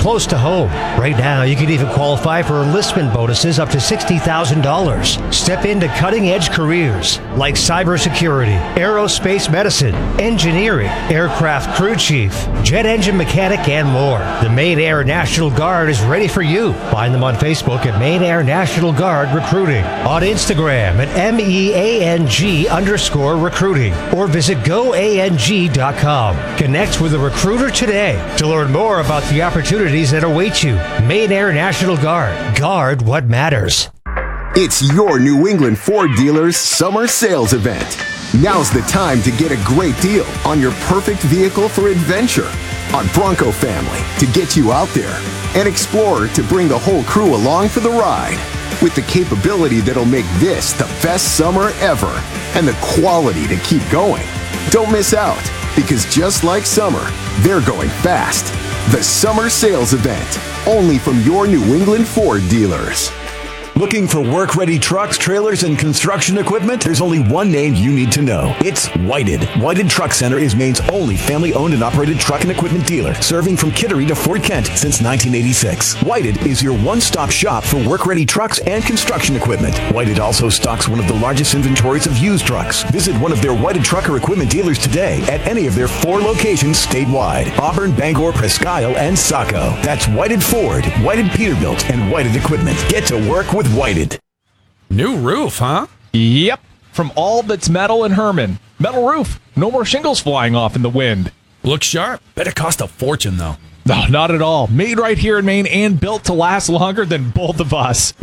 close to home. Right now, you can even qualify for enlistment bonuses up to $60,000. Step into cutting-edge careers like cybersecurity, aerospace medicine, engineering, aircraft crew chief, jet engine mechanic, and more. The Maine Air National Guard is ready for you. Find them on Facebook at Maine Air National Guard Recruiting, on Instagram at MEANG_recruiting, or visit GoANG.com. Connect with a recruiter today to learn more about the opportunities that await you. Maine Air National Guard. Guard what matters. It's your New England Ford dealer's summer sales event. Now's the time to get a great deal on your perfect vehicle for adventure, on Bronco Family to get you out there, and Explorer to bring the whole crew along for the ride. With the capability that'll make this the best summer ever, and the quality to keep going. Don't miss out, because just like summer, they're going fast. The Summer Sales Event, only from your New England Ford dealers. Looking for work-ready trucks, trailers, and construction equipment? There's only one name you need to know. It's Whited. Whited Truck Center is Maine's only family-owned and operated truck and equipment dealer, serving from Kittery to Fort Kent since 1986. Whited is your one-stop shop for work-ready trucks and construction equipment. Whited also stocks one of the largest inventories of used trucks. Visit one of their Whited truck or equipment dealers today at any of their 4 locations statewide: Auburn, Bangor, Presque Isle, and Saco. That's Whited Ford, Whited Peterbilt, and Whited Equipment. Get to work with Whited. New roof, huh? Yep. From All That's Metal in Herman. Metal roof. No more shingles flying off in the wind. Looks sharp. Bet it cost a fortune, though. No, not at all. Made right here in Maine and built to last longer than both of us.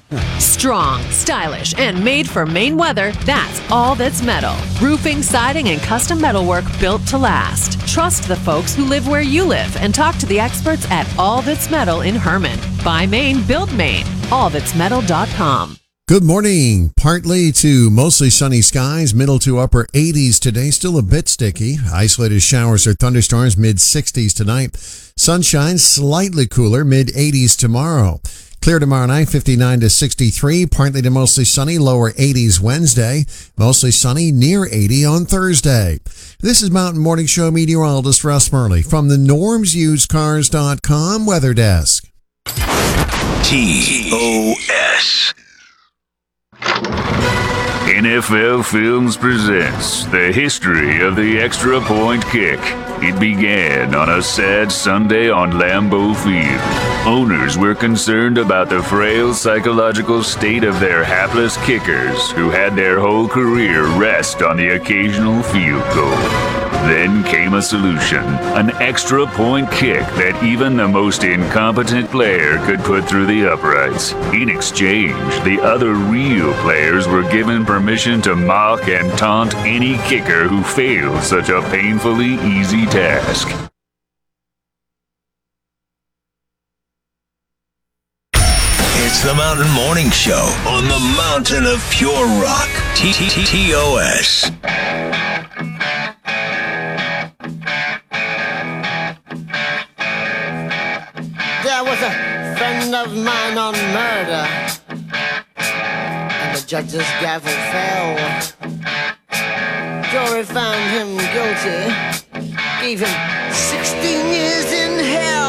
Strong, stylish, and made for Maine weather, that's All That's Metal. Roofing, siding, and custom metalwork built to last. Trust the folks who live where you live and talk to the experts at All That's Metal in Herman. Buy Maine, build Maine. allthat'smetal.com. Good morning. Partly to mostly sunny skies, middle to upper 80s today. Still a bit sticky. Isolated showers or thunderstorms, mid 60s tonight. Sunshine, slightly cooler, mid 80s tomorrow. Clear tomorrow night, 59 to 63. Partly to mostly sunny, lower 80s Wednesday. Mostly sunny, near 80 on Thursday. This is Mountain Morning Show meteorologist Russ Murley from the NormsUsedCars.com Weather Desk. TOS. NFL Films presents the history of the extra point kick. It began on a sad Sunday on Lambeau Field. Owners were concerned about the frail psychological state of their hapless kickers, who had their whole career rest on the occasional field goal. Then came a solution, an extra point kick that even the most incompetent player could put through the uprights. In exchange, the other real players were given permission to mock and taunt any kicker who failed such a painfully easy task. It's the Mountain Morning Show on the Mountain of Pure Rock. TOS. There was a friend of mine on murder, and the judge's gavel fell. Jury found him guilty, gave him 16 years in hell.